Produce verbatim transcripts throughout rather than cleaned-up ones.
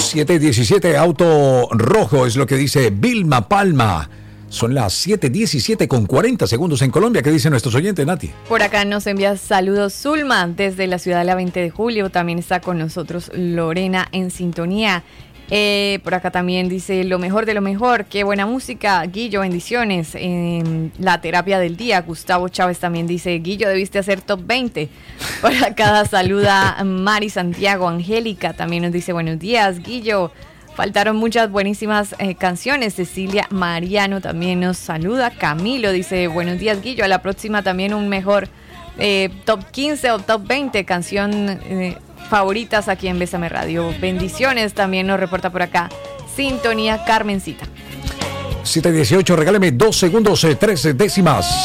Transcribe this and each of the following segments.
siete diecisiete, auto rojo es lo que dice Vilma Palma. Son las siete diecisiete con cuarenta segundos en Colombia. ¿Qué dicen nuestros oyentes, Nati? Por acá nos envía saludos Zulma desde la ciudad de la veinte de julio. También está con nosotros Lorena en sintonía. Eh, por acá también dice lo mejor de lo mejor. Qué buena música. Guillo, bendiciones. Eh, la terapia del día. Gustavo Chávez también dice, Guillo, debiste hacer top veinte. Por acá saluda Mari Santiago. Angélica también nos dice buenos días, Guillo. Faltaron muchas buenísimas eh, canciones. Cecilia Mariano también nos saluda. Camilo dice, buenos días, Guillo. A la próxima también un mejor eh, top quince o top veinte canción eh, favoritas aquí en Bésame Radio. Bendiciones, también nos reporta por acá Sintonía Carmencita. siete dieciocho, regáleme dos segundos, eh, tres décimas.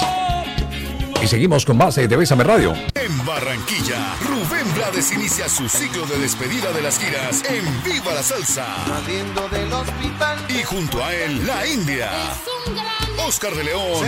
Y seguimos con más eh, de Bésame Radio. En Barranquilla, Rubén Blades inicia su ciclo de despedida de las giras en Viva la Salsa. Saliendo del hospital. Y junto a él, la India, Oscar de León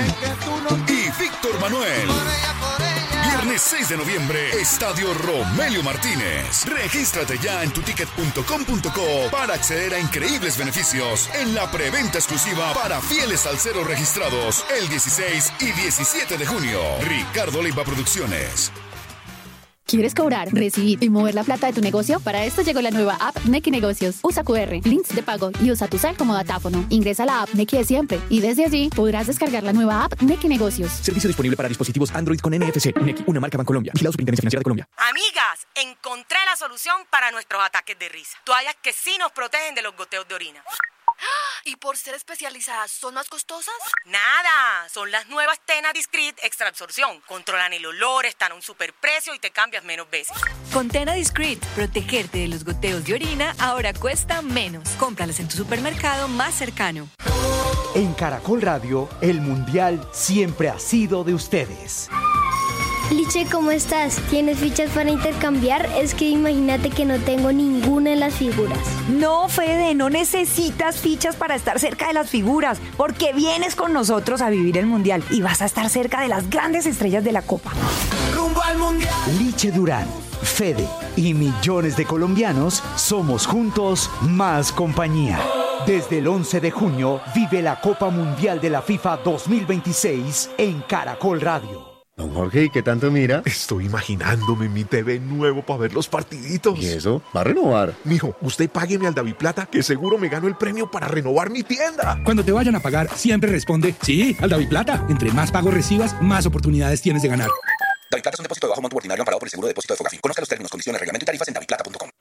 y Víctor Manuel. Viernes seis de noviembre, Estadio Romelio Martínez. Regístrate ya en tuticket punto com punto co para acceder a increíbles beneficios en la preventa exclusiva para fieles salseros registrados el dieciséis y diecisiete de junio. Ricardo Leiva Producciones. ¿Quieres cobrar, recibir y mover la plata de tu negocio? Para esto llegó la nueva app Nequi Negocios. Usa cu erre, links de pago y usa tu cel como datáfono. Ingresa a la app Nequi de siempre y desde allí podrás descargar la nueva app Nequi Negocios. Servicio disponible para dispositivos Android con N F C. Nequi, una marca Bancolombia. Vigilado Superintendencia Financiera de Colombia. Amigas, encontré la solución para nuestros ataques de risa. Toallas que sí nos protegen de los goteos de orina. ¿Y por ser especializadas son más costosas? Nada, son las nuevas Tena Discreet Extra Absorción. Controlan el olor, están a un superprecio y te cambias menos veces. Con Tena Discreet, protegerte de los goteos de orina ahora cuesta menos. Cómpralas en tu supermercado más cercano. En Caracol Radio, el Mundial siempre ha sido de ustedes. Liche, ¿cómo estás? ¿Tienes fichas para intercambiar? Es que imagínate que no tengo ninguna en las figuras. No, Fede, no necesitas fichas para estar cerca de las figuras, porque vienes con nosotros a vivir el Mundial y vas a estar cerca de las grandes estrellas de la Copa. ¡Rumbo al Mundial! Liche Durán, Fede y millones de colombianos somos juntos más compañía. Desde el once de junio vive la Copa Mundial de la FIFA dos mil veintiséis en Caracol Radio. Don Jorge, ¿y qué tanto mira? Estoy imaginándome mi T V nuevo para ver los partiditos. ¿Y eso? ¿Va a renovar? Mijo, usted págueme al Daviplata, que seguro me gano el premio para renovar mi tienda. Cuando te vayan a pagar, siempre responde, sí, al Daviplata. Entre más pagos recibas, más oportunidades tienes de ganar. Daviplata es un depósito de bajo monto ordinario amparado por el seguro de depósito de Fogafín. Conozca los términos, condiciones, reglamento y tarifas en daviplata punto com.